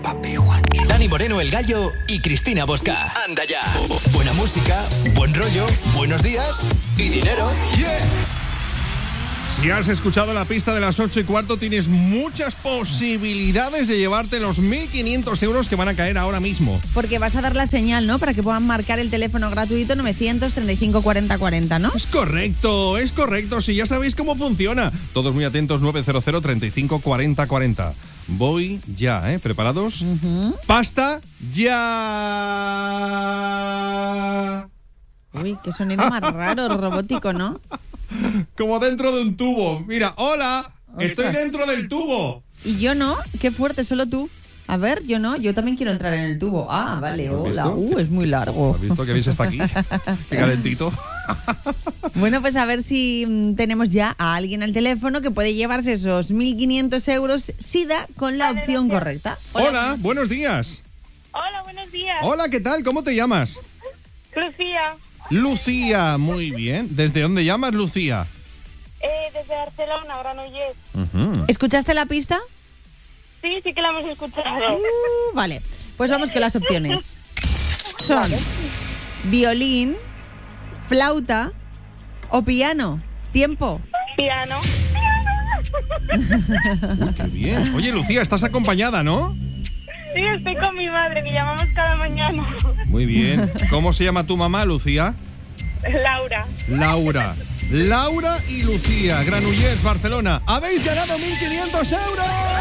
Dani Moreno, El Gallo y Cristina Bosca. Anda ya. Buena música, buen rollo, buenos días y dinero. ¡Yeah! Si has escuchado la pista de las 8:15, tienes muchas posibilidades de llevarte los 1.500 euros que van a caer ahora mismo. Porque vas a dar la señal, ¿no? Para que puedan marcar el teléfono gratuito 935 40 40, ¿no? Es correcto. Si ya sabéis cómo funciona. Todos muy atentos, 900 35 40 40. Voy ya, ¿eh? ¿Preparados? ¡Pasta ya! Uy, qué sonido más raro, robótico, ¿no? Como dentro de un tubo. Mira, hola, estoy Ostras. dentro del tubo. Y yo no, qué fuerte, solo tú. A ver, yo no, yo también quiero entrar en el tubo. Ah, vale, ¿Has hola. visto? Es muy largo. ¿Has visto que veis hasta aquí? Qué calentito. Bueno, pues a ver si tenemos ya a alguien al teléfono que puede llevarse esos 1.500 euros si da con la opción correcta. Hola, buenos días. Hola, buenos días. Hola, ¿qué tal? ¿Cómo te llamas? Lucía, Lucía, muy bien. ¿Desde dónde llamas, Lucía? desde Barcelona, Granollers. ¿Escuchaste la pista? Sí, sí que la hemos escuchado. Vale, pues vamos con las opciones. Son violín, flauta o piano. Tiempo. Piano. Uy, qué bien. Oye, Lucía, estás acompañada, ¿no? Sí, estoy con mi madre, que llamamos cada mañana. Muy bien. ¿Cómo se llama tu mamá, Lucía? Laura. Laura y Lucía, Granollers, Barcelona. ¡Habéis ganado 1.500 euros!